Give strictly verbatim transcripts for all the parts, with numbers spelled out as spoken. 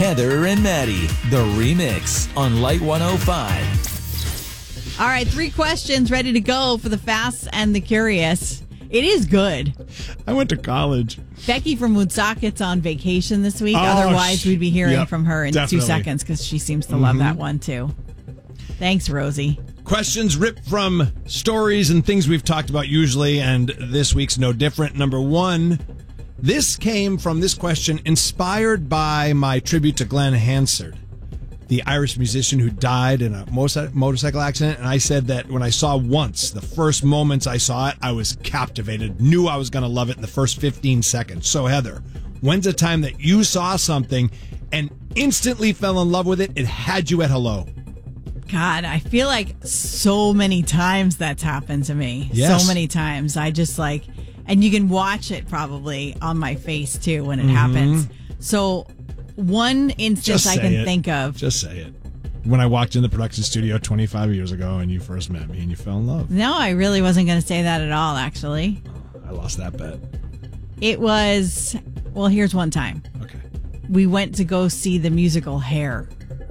Heather and Maddie, the remix on Light one oh five. All right, three questions ready to go for the Fast and the Curious. It is good. I went to college. Becky from Woonsocket's on vacation this week. Oh, Otherwise, sh- we'd be hearing yep, from her in definitely. two seconds because she seems to love that one, too. Thanks, Rosie. Questions ripped from stories and things we've talked about usually, and this week's no different. Number one, this came from this question inspired by my tribute to Glenn Hansard, the Irish musician who died in a motorcycle accident. And I said that when I saw Once, the first moments I saw it, I was captivated, knew I was going to love it in the first fifteen seconds. So, Heather, when's the time that you saw something and instantly fell in love with it? It had you at hello. God, I feel like so many times that's happened to me. Yes. So many times. I just like, and you can watch it probably on my face too when it Mm-hmm. happens. So one instance Just I say can it. think of. Just say it. When I walked in the production studio twenty-five years ago and you first met me and you fell in love. No, I really wasn't going to say that at all, actually. I lost that bet. It was, well, here's one time. Okay. We went to go see the musical Hair,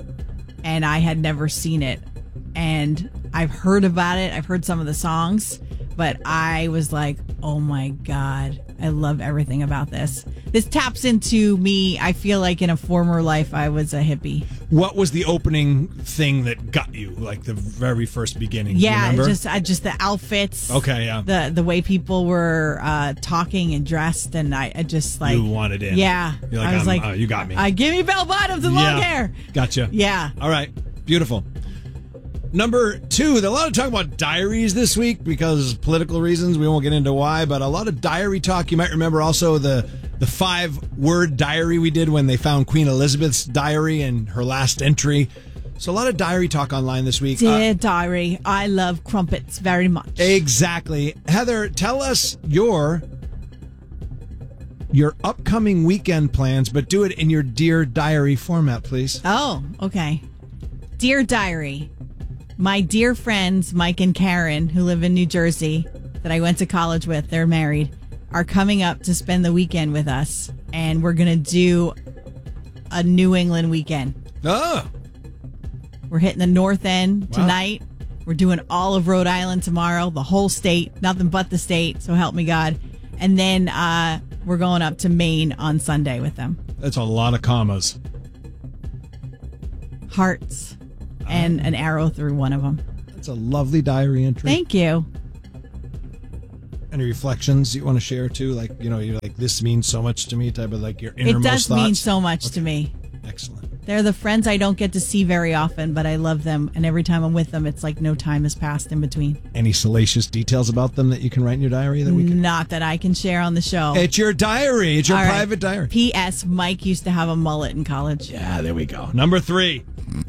and I had never seen it. And I've heard about it. I've heard some of the songs, but I was like, oh my God, I love everything about this. This taps into me. I feel like in a former life, I was a hippie. What was the opening thing that got you, like the very first beginning? Do you Yeah, remember? just I just the outfits. Okay, yeah. The the way people were uh, talking and dressed, and I, I just like You wanted in. Yeah, You're like, I was I'm- like, oh, you got me. I give me bell bottoms and long Yeah. hair. Gotcha. Yeah. All right. Beautiful. Number two, there's a lot of talk about diaries this week because of political reasons. We won't get into why, but a lot of diary talk. You might remember also the the five-word diary we did when they found Queen Elizabeth's diary and her last entry. So a lot of diary talk online this week. Dear Uh, diary, I love crumpets very much. exactly. Heather, tell us your your upcoming weekend plans, but do it in your Dear Diary format, please. Oh, okay. Dear diary, my dear friends Mike and Karen, who live in New Jersey, that I went to college with, they're married, are coming up to spend the weekend with us, and we're going to do a New England weekend. Oh, We're hitting the North End Wow. tonight. We're doing all of Rhode Island tomorrow, the whole state, nothing but the state, so help me God. And then uh, we're going up to Maine on Sunday with them. that's a lot of commas. Hearts and an arrow through one of them. That's a lovely diary entry. Thank you. Any reflections you want to share too? Like, you know, you're like, this means so much to me, type of like your It innermost does thoughts. mean so much to me. Excellent. They're the friends I don't get to see very often, but I love them. And every time I'm with them, it's like no time has passed in between. Any salacious details about them that you can write in your diary that we can? Not that I can share on the show. It's your diary. It's your All right. private diary. P S. Mike used to have a mullet in college. Yeah, there we go. Number three.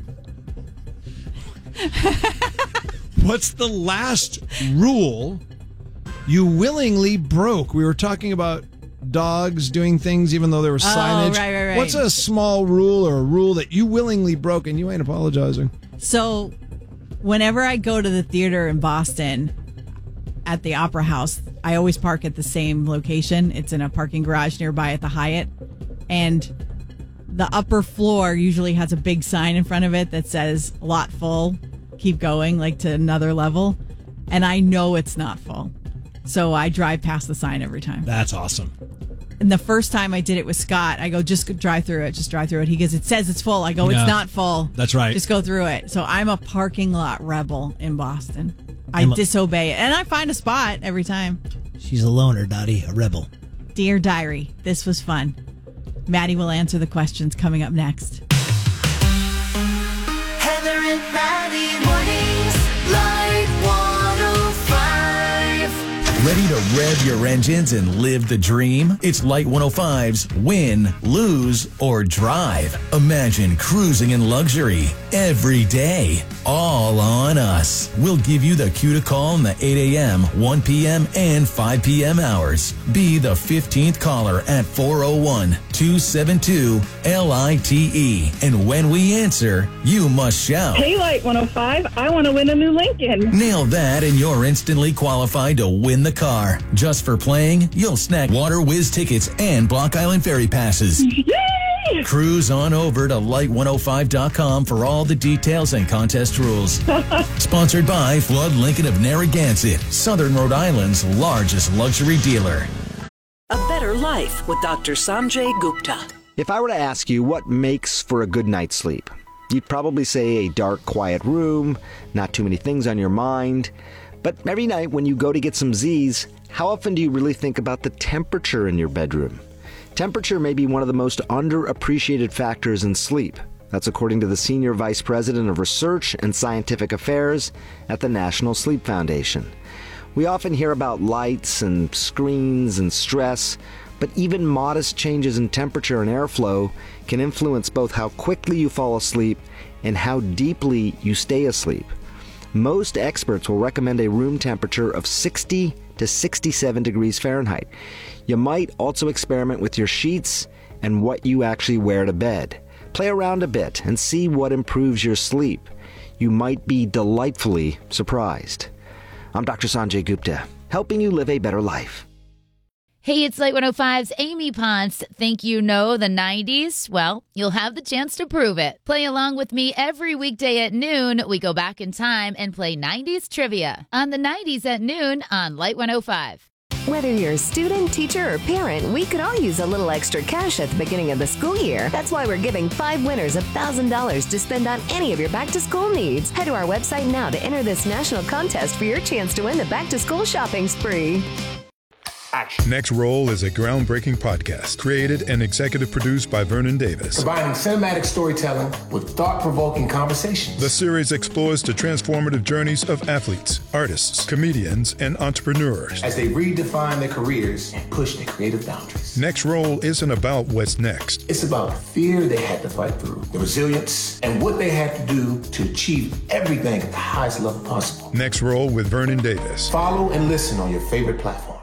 What's the last rule you willingly broke? We were talking about dogs doing things even though there was signage. right, right, right. What's a small rule or a rule that you willingly broke and you ain't apologizing? So, whenever I go to the theater in Boston at the Opera House, I always park at the same location. It's in a parking garage nearby at the Hyatt. And the upper floor usually has a big sign in front of it that says lot full, keep going, like to another level. And I know it's not full. So I drive past the sign every time. That's awesome. And the first time I did it with Scott, I go, just drive through it, just drive through it. He goes, it says it's full. I go, it's Yeah. not full. That's right. Just go through it. So I'm a parking lot rebel in Boston. I I'm a- disobey it. And I find a spot every time. She's a loner, Dottie, a rebel. Dear Diary, this was fun. Maddie will answer the questions coming up next. Heather and Maddie mornings, Light one oh five. Ready to rev your engines and live the dream? It's Light one oh five's Win, Lose, or Drive. Imagine cruising in luxury every day. All on us. We'll give you the cue to call in the eight a.m., one p.m., and five p.m. hours. Be the fifteenth caller at four oh one, two seven two, L I T E. And when we answer, you must shout. Hey, Light one oh five, I want to win a new Lincoln. Nail that and you're instantly qualified to win the car. Just for playing, you'll snag Water Whiz tickets and Block Island Ferry passes. Yay! Really? Cruise on over to light one oh five dot com for all the details and contest rules. Sponsored by Flood Lincoln of Narragansett, Southern Rhode Island's largest luxury dealer. A Better Life with Doctor Sanjay Gupta. If I were to ask you what makes for a good night's sleep, you'd probably say a dark, quiet room, not too many things on your mind. But every night when you go to get some Z's, how often do you really think about the temperature in your bedroom? Temperature may be one of the most underappreciated factors in sleep. That's according to the Senior Vice President of Research and Scientific Affairs at the National Sleep Foundation. We often hear about lights and screens and stress, but even modest changes in temperature and airflow can influence both how quickly you fall asleep and how deeply you stay asleep. Most experts will recommend a room temperature of sixty to sixty-seven degrees Fahrenheit. You might also experiment with your sheets and what you actually wear to bed. Play around a bit and see what improves your sleep. You might be delightfully surprised. I'm Doctor Sanjay Gupta, helping you live a better life. Hey, it's Light one oh five's Amy Ponce. Think you know the nineties? Well, you'll have the chance to prove it. Play along with me every weekday at noon. We go back in time and play nineties trivia on the nineties at noon on Light one oh five. Whether you're a student, teacher, or parent, we could all use a little extra cash at the beginning of the school year. That's why we're giving five winners one thousand dollars to spend on any of your back-to-school needs. Head to our website now to enter this national contest for your chance to win the back-to-school shopping spree. Action. Next Roll is a groundbreaking podcast created and executive produced by Vernon Davis. Combining cinematic storytelling with thought-provoking conversations. The series explores the transformative journeys of athletes, artists, comedians, and entrepreneurs as they redefine their careers and push their creative boundaries. Next Roll isn't about what's next. It's about the fear they had to fight through, the resilience, and what they had to do to achieve everything at the highest level possible. Next Roll with Vernon Davis. Follow and listen on your favorite platform.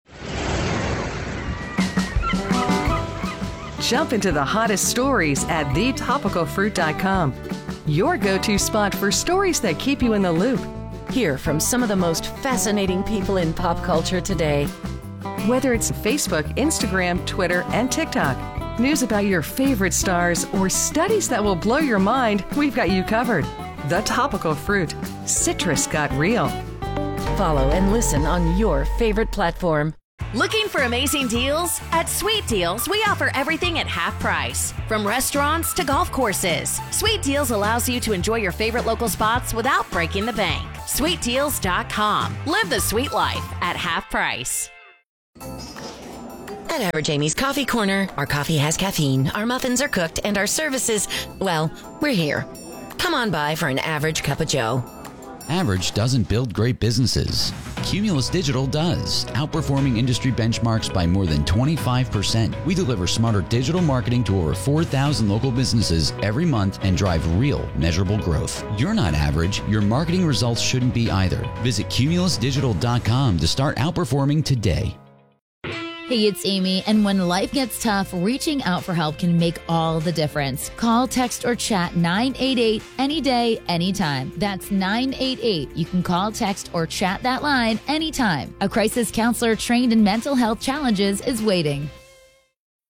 Jump into the hottest stories at the topical fruit dot com. Your go-to spot for stories that keep you in the loop. Hear from some of the most fascinating people in pop culture today. Whether it's Facebook, Instagram, Twitter, and TikTok, news about your favorite stars, or studies that will blow your mind, we've got you covered. The Topical Fruit. Citrus got real. Follow and listen on your favorite platform. Looking for amazing deals? At Sweet Deals, we offer everything at half price. From restaurants to golf courses, Sweet Deals allows you to enjoy your favorite local spots without breaking the bank. sweet deals dot com. Live the sweet life at half price. At Average Amy's Coffee Corner, our coffee has caffeine, our muffins are cooked, and our services, well, we're here. Come on by for an average cup of joe. Average doesn't build great businesses. Cumulus Digital does, outperforming industry benchmarks by more than twenty-five percent. We deliver smarter digital marketing to over four thousand local businesses every month and drive real, measurable growth. You're not average. Your marketing results shouldn't be either. Visit cumulus digital dot com to start outperforming today. Hey, it's Amy, and when life gets tough, reaching out for help can make all the difference. Call, text, or chat nine eight eight any day, anytime. That's nine eight eight. You can call, text, or chat that line anytime. A crisis counselor trained in mental health challenges is waiting.